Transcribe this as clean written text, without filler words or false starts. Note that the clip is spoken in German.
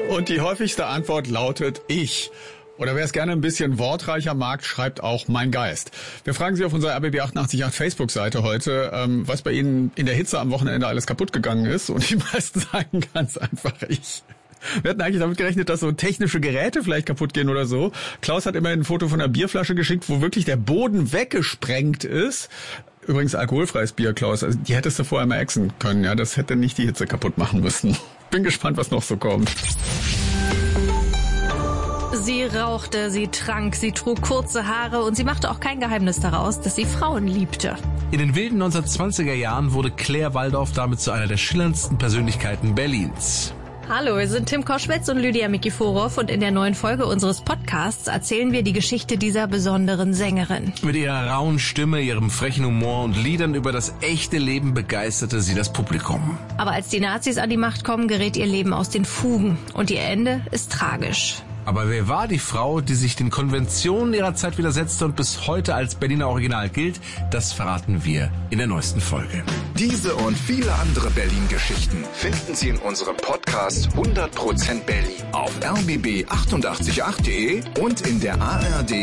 Und die häufigste Antwort lautet ich. Oder wer es gerne ein bisschen wortreicher mag, schreibt auch mein Geist. Wir fragen Sie auf unserer RBB 888 Facebook-Seite heute, was bei Ihnen in der Hitze am Wochenende alles kaputt gegangen ist. Und die meisten sagen ganz einfach ich. Wir hatten eigentlich damit gerechnet, dass so technische Geräte vielleicht kaputt gehen oder so. Klaus hat immerhin ein Foto von einer Bierflasche geschickt, wo wirklich der Boden weggesprengt ist. Übrigens alkoholfreies Bier, Klaus. Also die hättest du vorher mal exen können. Ja, das hätte nicht die Hitze kaputt machen müssen. Bin gespannt, was noch so kommt. Sie rauchte, sie trank, sie trug kurze Haare und sie machte auch kein Geheimnis daraus, dass sie Frauen liebte. In den wilden 1920er Jahren wurde Claire Waldoff damit zu einer der schillerndsten Persönlichkeiten Berlins. Hallo, wir sind Tim Koschwitz und Lydia Mikiforov und in der neuen Folge unseres Podcasts erzählen wir die Geschichte dieser besonderen Sängerin. Mit ihrer rauen Stimme, ihrem frechen Humor und Liedern über das echte Leben begeisterte sie das Publikum. Aber als die Nazis an die Macht kommen, gerät ihr Leben aus den Fugen und ihr Ende ist tragisch. Aber wer war die Frau, die sich den Konventionen ihrer Zeit widersetzte und bis heute als Berliner Original gilt? Das verraten wir in der neuesten Folge. Diese und viele andere Berlin-Geschichten finden Sie in unserem Podcast 100% Berlin auf rbb888.de und in der ARD